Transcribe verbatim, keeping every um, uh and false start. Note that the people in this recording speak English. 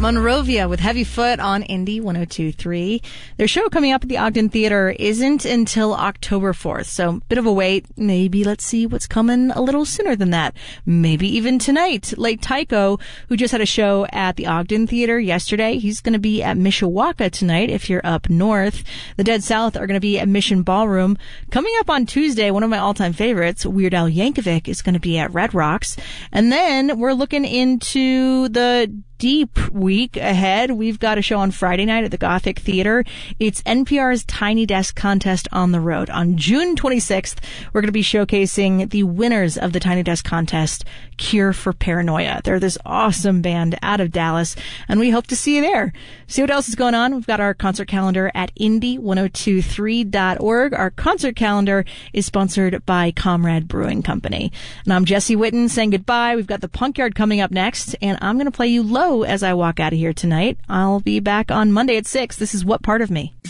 Monrovia with Heavy Foot on Indie one oh two point three. Their show coming up at the Ogden Theater isn't until October fourth, so bit of a wait. Maybe let's see what's coming a little sooner than that. Maybe even tonight. Late Tycho, who just had a show at the Ogden Theater yesterday, he's going to be at Mishawaka tonight if you're up north. The Dead South are going to be at Mission Ballroom. Coming up on Tuesday, one of my all-time favorites, Weird Al Yankovic, is going to be at Red Rocks. And then we're looking into the deep week ahead. We've got a show on Friday night at the Gothic Theater. It's N P R's Tiny Desk Contest on the Road. On June twenty-sixth, we're going to be showcasing the winners of the Tiny Desk Contest, Cure for Paranoia. They're this awesome band out of Dallas, and we hope to see you there. See what else is going on? We've got our concert calendar at indie ten twenty-three dot org. Our concert calendar is sponsored by Comrade Brewing Company. And I'm Jesse Witten saying goodbye. We've got the Punk Yard coming up next, and I'm going to play you Low as I walk out of here tonight. I'll be back on Monday at six. This is What Part of Me?